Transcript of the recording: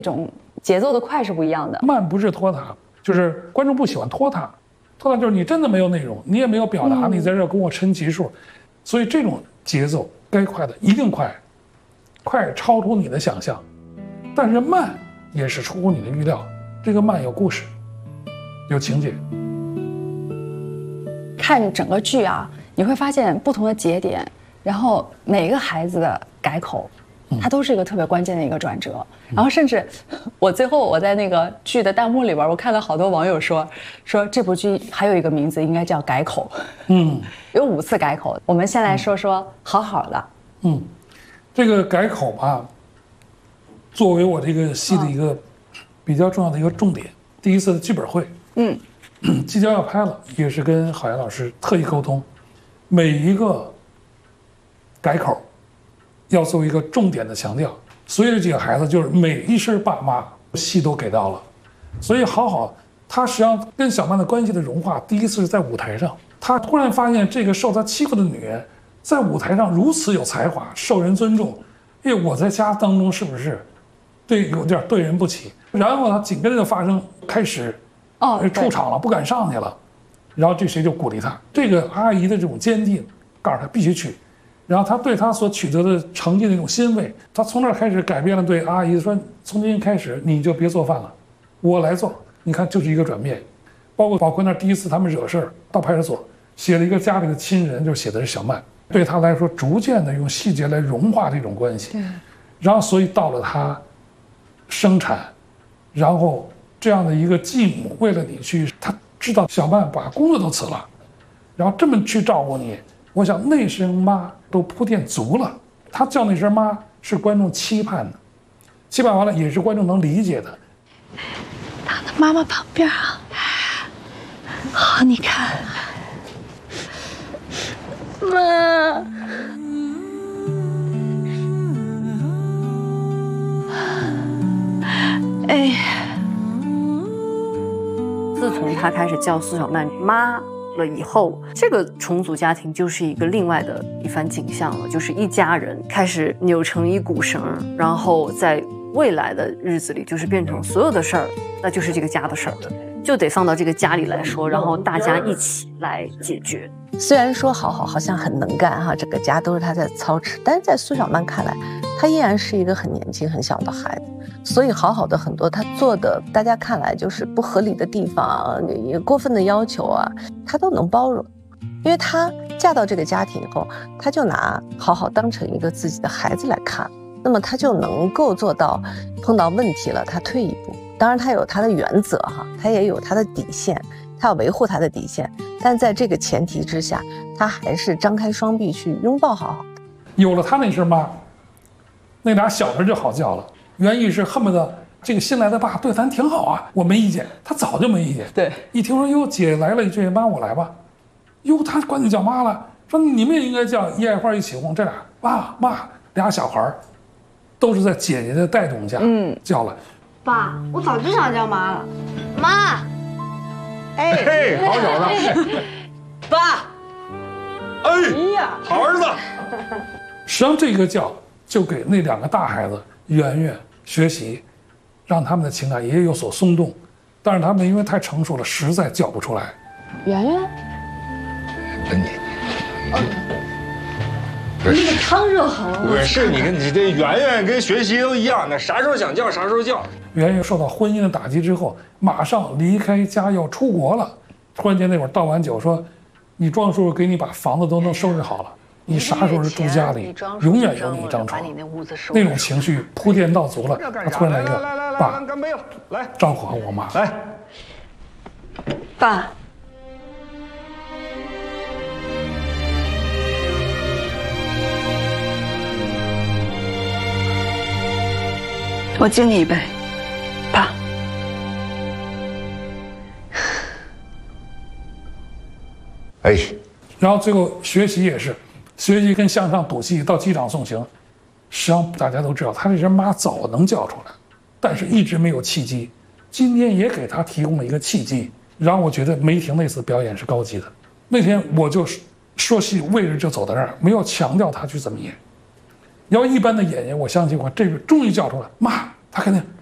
这种节奏的快是不一样的。 慢不是拖沓，就是观众不喜欢拖沓，拖沓就是你真的没有内容，你也没有表达，你在这跟我抻级数，所以这种节奏该快的一定快，快超出你的想象，但是慢也是出乎你的预料。这个慢有故事，有情节。 看整个剧啊，你会发现不同的节点，然后每个孩子的改口，它都是一个特别关键的一个转折。然后甚至我最后我在那个剧的弹幕里边，我看到好多网友说这部剧还有一个名字应该叫改口，有5次改口。我们先来说说好好的， 这个改口吧，作为我这个戏的一个比较重要的一个重点，第一次的剧本会，即将要拍了，也是跟郝岩老师特意沟通，每一个改口要做一个重点的强调。所以这几个孩子就是每一声爸妈戏都给到了，所以好好他实际上跟小曼的关系的融化，第一次是在舞台上，他突然发现这个受他欺负的女人在舞台上如此有才华，受人尊重，我在家当中是不是有点对人不起？然后他紧跟着就发生开始出场了，不敢上去了，然后这谁就鼓励他，这个阿姨的这种坚定，告诉他必须去。然后他对他所取得的成绩的那种欣慰，他从那儿开始改变了对阿姨说：“从今天开始你就别做饭了，我来做。”你看，就是一个转变。包括那第一次他们惹事儿到派出所，写了一个家里的亲人，就写的是小曼。对他来说，逐渐的用细节来融化这种关系。然后所以到了他生产，然后这样的一个继母为了你去，他知道小曼把工作都辞了，然后这么去照顾你。我想那声妈都铺垫足了，他叫那声妈是观众期盼的，期盼完了也是观众能理解的。 躺在妈妈旁边啊，好，你看，妈，哎， 自从他开始叫苏小曼妈了以后，这个重组家庭就是一个另外的一番景象了，就是一家人开始扭成一股绳，然后在未来的日子里，就是变成所有的事儿，那就是这个家的事儿，就得放到这个家里来说，然后大家一起来解决。 虽然说好像很能干哈，整个家都是他在操持，但是在苏小曼看来，他依然是一个很年轻很小的孩子，所以好的很多他做的，大家看来就是不合理的地方，也过分的要求啊，他都能包容，因为他嫁到这个家庭以后，他就拿好当成一个自己的孩子来看，那么他就能够做到碰到问题了他退一步，当然他有他的原则哈，他也有他的底线，他要维护他的底线，但在这个前提之下，他还是张开双臂去拥抱好。 有了他那声妈，那俩小人就好叫了。原意是恨不得这个新来的爸对咱挺好啊，我没意见，他早就没意见。 对， 一听说哟姐来了一句妈我来吧，哟他管你叫妈了，说你们也应该叫一爱花一起哄，这俩爸妈俩小孩都是在姐姐的带动下叫了。 爸，我早就想叫妈了，妈。 哎，好小子， 爸， 哎呀，好儿子。 实际上这个叫就给那两个大孩子圆圆学习，让他们的情感也有所松动，但是他们因为太成熟了，实在叫不出来。 圆圆， 你， 那个汤热好了。 不是你跟你这圆圆跟学习都一样，那啥时候想叫啥时候叫。 圆圆受到婚姻的打击之后，马上离开家要出国了。突然间那会儿倒完酒说：“你庄叔叔给你把房子都能收拾好了，你啥时候是住家里，永远有你一张床。”那种情绪铺垫到足了，他突然来一个：“爸， 干杯了，来照顾好我妈。” 来， 爸，我敬你一杯，爸。 哎， 然后最后学习也是，学习跟向上赌气到机场送行，实际上大家都知道，他这人妈早能叫出来，但是一直没有契机。今天也给他提供了一个契机，让我觉得梅婷那次表演是高级的。那天我就说戏位置就走到这儿，没有强调他去怎么演。要一般的演员，我相信我这个终于叫出来，妈，他肯定